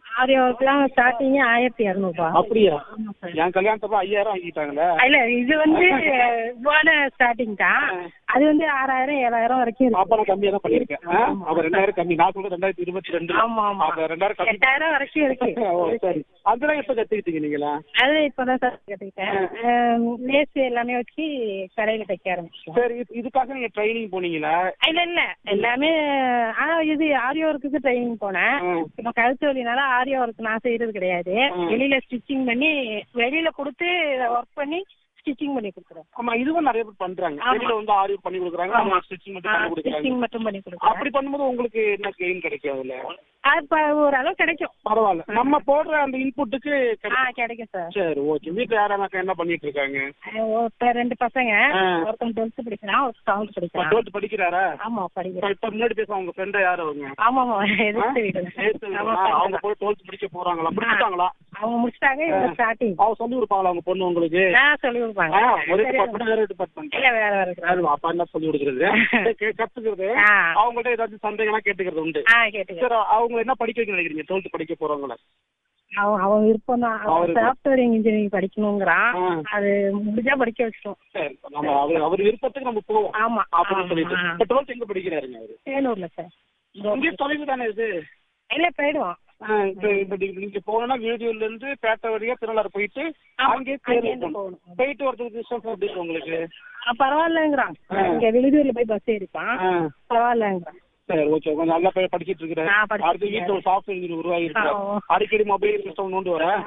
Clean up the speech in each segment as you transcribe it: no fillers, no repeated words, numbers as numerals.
ஆரி ஒர்க்லாம் ஸ்டார்டிங்கே 1200 அப்படியா? என் கல்யாணத்தப்ப 5000 வாங்கிட்டாங்களே. இல்ல இது ஸ்டார்டிங் தான். அது 6000 7000 வரைக்கும் இருக்கு. அப்ப நான் கம்மியா தான் பண்ணிருக்கேன். அப்ப 2000 கம்மி. நான் சொல்றது 2022. ஆமா ஆமா. அப்ப 2000 கம்மி. 8000 வரைக்கும் இருக்கு. சரி. அதெல்லாம் எப்ப கத்துக்கிட்டீங்க நீங்களா? அது இப்பதான் சார் கத்துக்கிட்டேன். லேஸ் எல்லாமே வச்சு கடையில தைக்க ஆரம்பிச்சோம். சரி, இதுக்காக நீங்க ட்ரைனிங் போனீங்களா? இல்ல எல்லாமே. ஆனா இது ஆரி ஒர்க்குக்கு ட்ரைனிங் போனேன். இப்ப கழுத்து வலினால ஆரி ஒர்க் நான் செய்யறது கிடையாது. வெளியில ஸ்டிச்சிங் பண்ணி வெளியில கொடுத்து ஒர்க் பண்ணி ஸ்டிச்சிங் பண்ணி கொடுக்குறோம். ஆமா, இதுவும் நிறைய பேர் பண்றாங்க. வெளியில ஆரி பண்ணி கொடுக்குறாங்க, நம்ம ஸ்டிச்சிங் மட்டும் பண்ணி கொடுக்குறாங்க. அப்படி பண்ணும்போது உங்களுக்கு என்ன கெயின் கிடைக்கும் அதுல? ஓரளவு கிடைக்கும். பரவாயில்ல. நம்ம போடுற அந்த இன்புட்டுக்கு கிடைக்கும் சார். சரி, ஓகே. வீட்டுல யாராவது என்ன பண்ணிட்டு இருக்காங்க? 2 பசங்க. ஒருத்தன் 12th படிக்கிறான், ஒருத்தன் 7th படிக்கிறான். 12th படிக்கிறாரா? ஆமா படிக்கிறான். இப்ப முன்னாடி பேச உங்க ஃப்ரெண்ட் யாரு அவங்க? ஆமா எதிர்த்து வீடு. அவங்க போய் 12th படிக்க போறாங்களா? முடிச்சிட்டாங்களா? அவங்க முடிச்சிட்டாங்க. இவங்க ஸ்டார்டிங். அவங்க சொல்லி கொடுப்பாங்களா அவங்க பொண்ணு உங்களுக்கு? சொல்லி கொடுப்பாங்க. ஒரே டிபார்ட்மெண்ட்? இல்ல வேற அப்பா என்ன சொல்லி கொடுக்குறது கத்துக்கிறது. அவங்கள்ட்ட ஏதாச்சும் சந்தேகம் கேட்டுக்கிறது உண்டு. சரி, அவங்க என்ன படிக்க வைக்க நினைக்கிறீங்க 12th படிக்க போறவங்கள? அவன் விருப்பம் தான். Software engineering படிக்கணுங்கிறான். அது முடிஞ்சா படிக்க வச்சிட்டோம். அவர் விருப்பத்துக்கு நம்ம போவோம். ஆமா அப்படின்னு சொல்லிட்டு. 12th எங்க படிக்கிறாருங்க அவரு? தேனூர்ல சார். இங்கே தொலைவு தானே இது? இல்ல போயிடுவான். நீங்க போனா வீடியோல இருந்து பேட்டை வழியா திருநள்ளாறு போயிட்டு அங்கே போயிட்டு வரதுக்கு உங்களுக்கு பரவாயில்லங்கிறான். இங்க விழுதூர்ல போய் பஸ் ஏறிப்பான். பரவாயில்லங்கிறான். சரி, ஓகே. கொஞ்சம் நல்லா படிச்சிட்டு இருக்கிறேன். அடுத்த வீட்டுல ஒரு சாஃப்ட்வேர் இன்ஜினியர் உருவாகிருக்கேன். அடிக்கடி மொபைல் சிஸ்டம் நோண்டு வரேன்.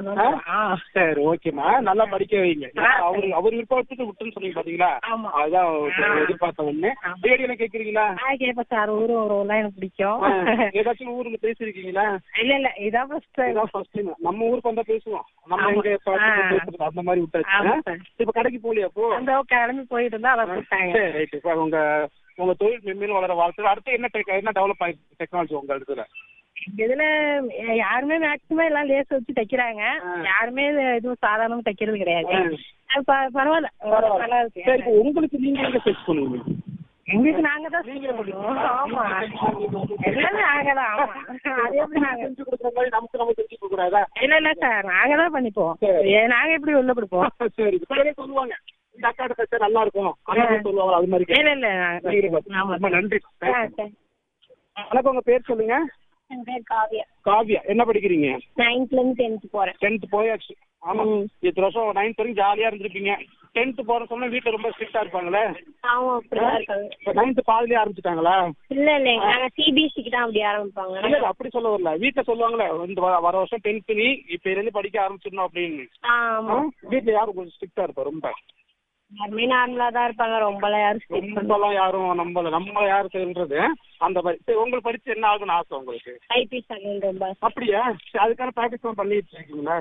சரி, ஓகேமா. நல்லா படிக்க வைங்க. அவர் விருப்பத்துக்கு விட்டுன்னு சொன்னீங்க பாத்தீங்களா? அதுதான் எதிர்பார்த்த ஒண்ணு. ரேடியோல கேக்குறீங்களா? கேட்பேன் சார். ஊர்லாம் எனக்கு பிடிக்கும். ஏதாச்சும் ஊருக்கு பேசிருக்கீங்களா? இல்ல இதான் ஃபர்ஸ்ட். நம்ம ஊருக்கு வந்தா பேசுவோம். நம்ம எங்க பேசுறது அந்த மாதிரி விட்டாச்சு. இப்ப கடைக்கு போலியா? அப்போ கிளம்பி போயிட்டு இருந்தா அதை கூப்பிட்டாங்க. சரி, ரைட். இப்ப உங்க தொழில் மென்மேலும் வளர வாழ்த்து. அடுத்து என்ன டெவலப் ஆயிருக்கு டெக்னாலஜி உங்க இடத்துல? இதுல யாருமே மேக்சிமம் எல்லாம் லேஸ் வச்சு தைக்கிறாங்க. யாருமே எதுவும் சாதாரணமா தைக்கிறது கிடையாது. பரவாயில்ல, நல்லா இருக்கு. சரி, உங்களுக்கு நீங்க எங்க செட் பண்ணுவீங்க? எங்களுக்கு நாங்க தான் பண்ணுவோம். ஆமா, எல்லாமே நாங்க தான். ஆமா, அது எப்படி நாங்க செஞ்சு கொடுக்குற மாதிரி நமக்கு நம்ம செஞ்சு கொடுக்குறாதா? இல்ல சார், நாங்க தான் பண்ணிப்போம். நாங்க எப்படி உள்ள கொடுப்போம். சரி, சொல்லுவாங்க இந்த அக்காட்ட தைச்சா நல்லா இருக்கும் சொல்லுவாங்க. அது மாதிரி ரொம்ப நன்றி. வணக்கம், உங்க பேர் சொல்லுங்க. என் பேர் காவியா. காவியா, என்ன படிக்கிறீங்க? 9th ல இருந்து 10th போறேன். 10th போயாச்சு. ஆமா, இத்தனை வருஷம் 9th வரைக்கும் ஜாலியா இருந்திருப்பீங்க. 10th போற சொன்னா வீட்டுல ரொம்ப ஸ்ட்ரிக்டா இருப்பாங்களே? ஆமா, அப்படிதான் இருக்காங்க. 9th பாதிலே ஆரம்பிச்சுட்டாங்களா? இல்ல நாங்க சிபிஎஸ்சிக்கு தான் அப்படி ஆரம்பிப்பாங்க. இல்ல அப்படி சொல்ல வரல. வீட்டுல சொல்லுவாங்களே இந்த வர வருஷம் 10th நீ இப்ப இருந்து படிக்க ஆரம்பிச்சிடணும் அப்படின்னு. வீட்டுல யாரும் கொஞ்சம் ஸ்ட்ரிக்டா இருப்பா? ரொம்ப யாருமே நார்மலா தான் இருப்பாங்க. ரொம்பலாம் யாரும் நம்மள யாரு சொல்றது அந்த மாதிரி. சரி, உங்களுக்கு படிச்சு என்ன ஆகுன்னு ஆசை உங்களுக்கு? ஐபிஎஸ் ஆகணும் ரொம்ப. அப்படியா? அதுக்கான ப்ராக்டிஸ் பண்ணிட்டு இருக்கீங்களா?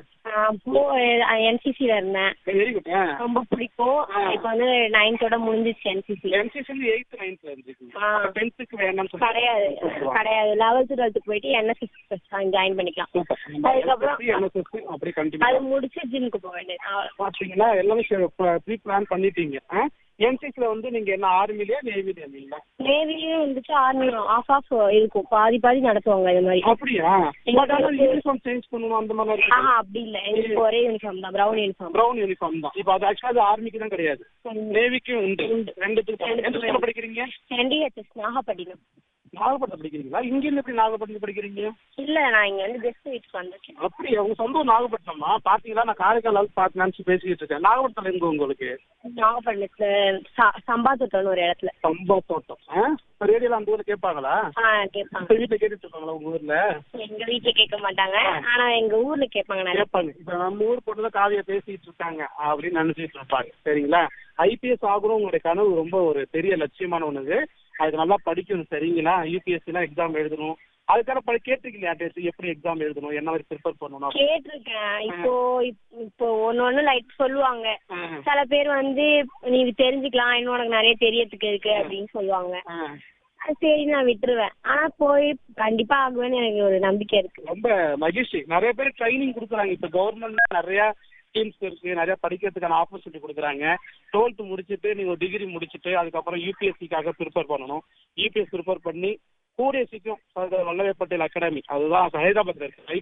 என்சிசில இருந்தேன். Very good. ரொம்ப பிடிக்கும். இப்ப 9th முடிஞ்சிச்சு. என்சிசி 8th 9th இருந்துச்சு. 10th வேணும்னு கிடையாது. 11th 12th போயிட்டு என்எஸ்எஸ் ஜாயின் பண்ணிக்கலாம். அதுக்கப்புறம் அப்படி கண்டினியூ அது முடிச்சு ஜிம்முக்கு போக வேண்டியது. பாத்தீங்களா, எல்லாமே ப்ரீ பிளான் பண்ணிட்டீங்க. என்சிசில நீங்க என்ன ஆர்மிலயா நேவிலயா? இல்ல நேவிலயும் இருந்துச்சு, ஆர்மியும் ஆஃப் இருக்கும். பாதி நடத்துவாங்க இது மாதிரி. அப்படியா? யூனிஃபார்ம் சேஞ்ச் பண்ணனும் அந்த மாதிரி இருக்கு? அப்படி இல்ல, எனக்கு ஒரே யூனிஃபார்ம் தான். பிரவுன் யூனிஃபார்ம் தான். இப்போ அது ஆக்சுவலா ஆர்மிக்கு தான் கிடையாது, நேவிக்கும் உண்டு. ரெண்டுத்துக்கும். எந்த ஸ்கூல்ல படிக்கிறீங்க? NDHS நாகப்பட்டினம். நாகப்பட்டினம் படிக்கிறீங்களா? இங்க இருந்து எப்படி நாகப்பட்டினம் படிக்கிறீங்க? இல்ல, நான் இங்க கெஸ்ட் வீட்டுக்கு வந்திருக்கேன். அப்படியா? உங்க சொந்த ஊர் நாகப்பட்டினமா? பாத்தீங்களா, நான் காரைக்கால் பார்த்து நினைச்சு பேசிக்கிட்டு இருக்கேன். நாகப்பட்டினம் எங்க உங்களுக்கு? நாகப்பட்டினத்துல சம்பா தோட்டம்னு ஒரு இடத்துல. சம்பா தோட்டம். ரேடியோல அந்த ஊர்ல கேட்பாங்களா? கேட்பாங்க. வீட்டுல கேட்டுட்டு இருப்பாங்களா உங்க ஊர்ல? எங்க வீட்டுல கேட்க மாட்டாங்க, ஆனா எங்க ஊர்ல கேட்பாங்க. கேட்பாங்க. இப்ப நம்ம ஊர் பொண்ணுதான் காவியா பேசிட்டு இருக்காங்க அப்படின்னு நினைச்சிட்டு இருப்பாங்க. சரிங்களா? ஐபிஎஸ் ஆகணும் உங்களுடைய கனவு ரொம்ப ஒரு பெரிய லட்சியமான ஒண்ணுது. அதுக்கு நல்லா படிக்கணும். சரிங்களா? யூபிஎஸ்சி எல்லாம் எக்ஸாம் எழுதணும். அதுக்கான கேட்டிருக்கீங்களா? எப்படி எக்ஸாம் எழுதணும், என்ன மாதிரி ப்ரிப்பேர் பண்ணணும்? கேட்டிருக்கேன். இப்போ ஒன்னு லைட் சொல்லுவாங்க. சில பேர் நீ தெரிஞ்சுக்கலாம், இன்னும் உனக்கு நிறைய தெரியறதுக்கு இருக்கு அப்படின்னு சொல்லுவாங்க. சரி, நான் விட்டுருவேன். ஆனா போய் கண்டிப்பா ஆகுவேன்னு எனக்கு ஒரு நம்பிக்கை இருக்கு. ரொம்ப மகிழ்ச்சி. நிறைய பேர் ட்ரைனிங் கொடுக்குறாங்க. இப்ப கவர்மெண்ட்ல நிறைய ஸ்கீம்ஸ் இருக்கு, நிறைய படிக்கிறதுக்கான ஆப்பர்ச்சுனிட்டி கொடுக்குறாங்க. 12th முடிச்சுட்டு நீங்க ஒரு டிகிரி முடிச்சுட்டு அதுக்கப்புறம் யூபிஎஸ்சிக்காக ப்ரிப்பேர் பண்ணணும். யூபிஎஸ் ப்ரிப்பேர் பண்ணி கூடிய சீக்கிரம் வல்லபாய் பட்டேல் அகாடமி, அதுதான் ஹைதராபாத்ல இருக்கு.